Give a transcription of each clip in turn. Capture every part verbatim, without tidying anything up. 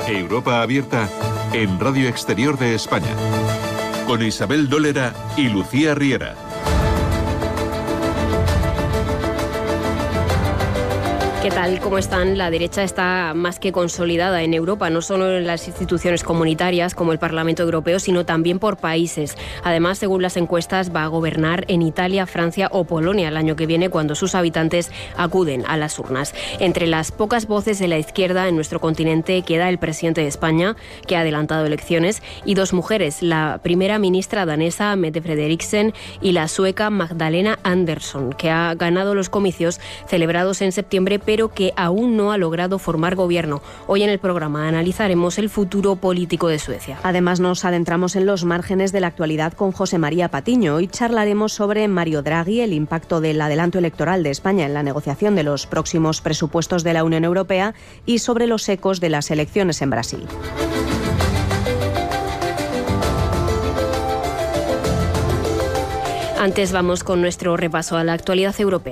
Europa Abierta en Radio Exterior de España, con Isabel Dólera y Lucía Riera. ¿Qué tal? ¿Cómo están? La derecha está más que consolidada en Europa, no solo en las instituciones comunitarias como el Parlamento Europeo, sino también por países. Además, según las encuestas, va a gobernar en Italia, Francia o Polonia el año que viene, cuando sus habitantes acuden a las urnas. Entre las pocas voces de la izquierda en nuestro continente queda el presidente de España, que ha adelantado elecciones, y dos mujeres, la primera ministra danesa Mette Frederiksen y la sueca Magdalena Andersson, que ha ganado los comicios celebrados en septiembre, pero que aún no ha logrado formar gobierno. Hoy en el programa analizaremos el futuro político de Suecia. Además, nos adentramos en los márgenes de la actualidad con José María Patiño. Hoy charlaremos sobre Mario Draghi, el impacto del adelanto electoral de España en la negociación de los próximos presupuestos de la Unión Europea y sobre los ecos de las elecciones en Brasil. Antes vamos con nuestro repaso a la actualidad europea.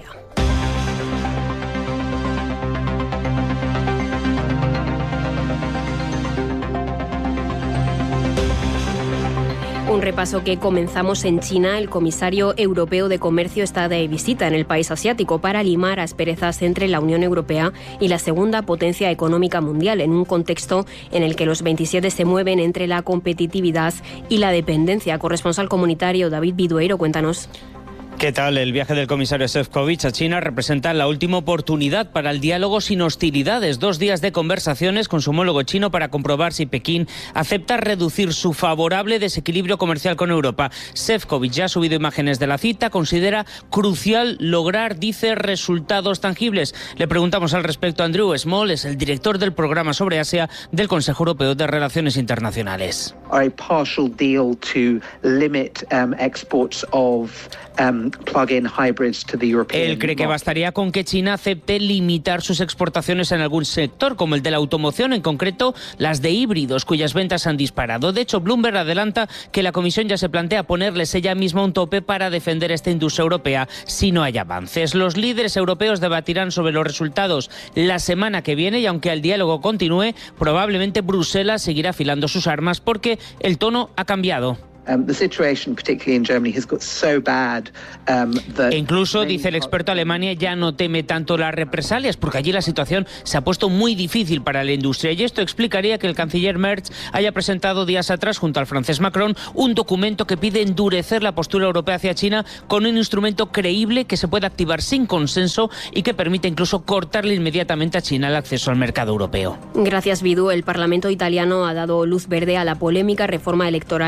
Un repaso que comenzamos en China. El comisario europeo de Comercio está de visita en el país asiático para limar asperezas entre la Unión Europea y la segunda potencia económica mundial, en un contexto en el que los veintisiete se mueven entre la competitividad y la dependencia. Corresponsal comunitario David Vidueiro, cuéntanos. ¿Qué tal? El viaje del comisario Šefčovič a China representa la última oportunidad para el diálogo sin hostilidades. Dos días de conversaciones con su homólogo chino para comprobar si Pekín acepta reducir su favorable desequilibrio comercial con Europa. Šefčovič ya ha subido imágenes de la cita. Considera crucial lograr, dice, resultados tangibles. Le preguntamos al respecto a Andrew Small, es el director del programa sobre Asia del Consejo Europeo de Relaciones Internacionales. A partial deal to limit um, exports of um, plug-in hybrids to the European Él cree que bastaría con que China acepte limitar sus exportaciones en algún sector, como el de la automoción, en concreto las de híbridos, cuyas ventas han disparado. De hecho, Bloomberg adelanta que la Comisión ya se plantea ponerles ella misma un tope para defender esta industria europea si no hay avances. Los líderes europeos debatirán sobre los resultados la semana que viene y aunque el diálogo continúe, probablemente Bruselas seguirá afilando sus armas porque el tono ha cambiado. Um, the situation, particularly in Germany, has got so bad, um, that e incluso, dice el experto, Alemania ya no teme tanto las represalias porque allí la situación se ha puesto muy difícil para la industria y esto explicaría que el canciller Merz haya presentado días atrás junto al francés Macron un documento que pide endurecer la postura europea hacia China con un instrumento creíble que se pueda activar sin consenso y que permite incluso cortarle inmediatamente a China el acceso al mercado europeo. Gracias, Vidu. El Parlamento italiano ha dado luz verde a la polémica reforma electoral